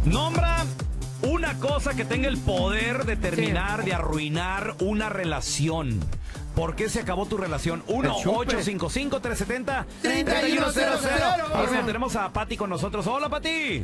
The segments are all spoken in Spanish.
Nombra una cosa que tenga el poder de terminar, de arruinar una relación. ¿Por qué se acabó tu relación? 1-855-370-3100. Ahora tenemos a Pati con nosotros. Hola, Pati.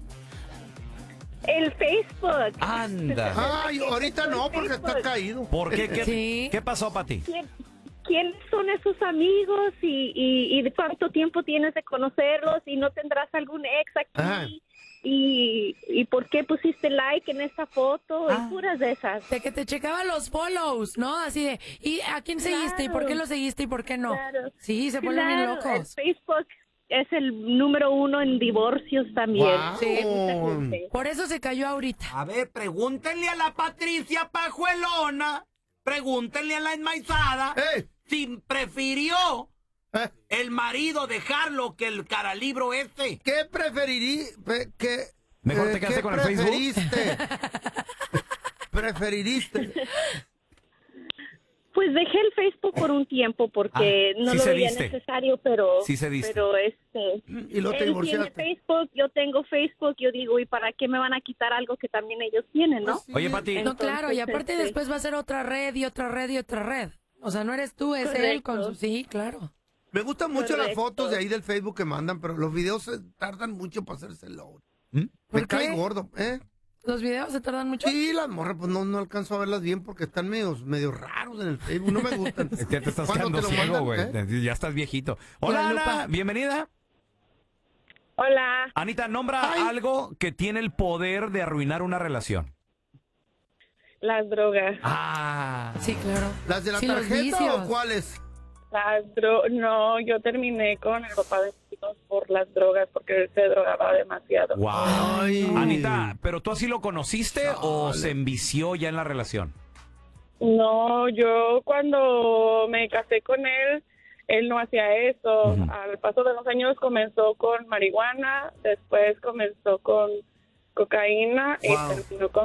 El Facebook. Anda. Ay, ahorita no, porque está caído. ¿Por qué? Sí. ¿Qué pasó, Pati? ¿Quiénes son esos amigos y de cuánto tiempo tienes de conocerlos y no tendrás algún ex aquí? Ajá. ¿Y por qué pusiste like en esta foto? Y puras de esas. De que te checaba los follows, ¿no? Así de, ¿y a quién seguiste? ¿Y por qué lo seguiste y por qué no? Claro. Sí, se ponen bien El locos. Facebook es el número 1 en divorcios también. Guau. Sí, mucha gente. Por eso se cayó ahorita. A ver, pregúntenle a la Patricia Pajuelona, pregúntenle a la enmaizada ¡Ey! si prefirió ¿Eh? el marido dejarlo que el caralibro ese. ¿Qué preferirí? Mejor te quedaste con el Facebook. ¿Prefeririste? Pues dejé el Facebook por un tiempo porque no sí lo se veía diste. necesario, pero... Sí se diste. Pero Y luego te él tiene divorciaste. Facebook, yo tengo Facebook, yo digo, ¿y para qué me van a quitar algo que también ellos tienen, no? Oye, Pati. No, claro, y aparte Entonces, después va a ser otra red y otra red y otra red. O sea, no eres tú, es él con Correcto. su... Sí, claro. Me gustan mucho las Correcto. fotos de ahí del Facebook que mandan, pero los videos se tardan mucho para hacerse load. ¿Mm? ¿Por Me cae qué? gordo, ¿eh? ¿Los videos se tardan mucho? Sí, las morras, pues no alcanzo a verlas bien porque están medio raros en el Facebook, no me gustan. Ya te estás ¿Cuándo quedando te lo ciego, mandan, güey. Ya estás viejito. Hola, La Ana. lupa. Bienvenida. Hola, Anita, nombra Ay. algo que tiene el poder de arruinar una relación. las drogas. Ah. Sí, claro. ¿Las de la Sí, los tarjeta vicios. o cuáles? No, yo terminé con el papá de mis hijos por las drogas porque él se drogaba demasiado. Wow. Ay. Anita, ¿pero tú así lo conociste o Chale. se envició ya en la relación? No, yo cuando me casé con él no hacía eso. Ujú. Al paso de los años comenzó con marihuana, después comenzó con cocaína y Wow. terminó con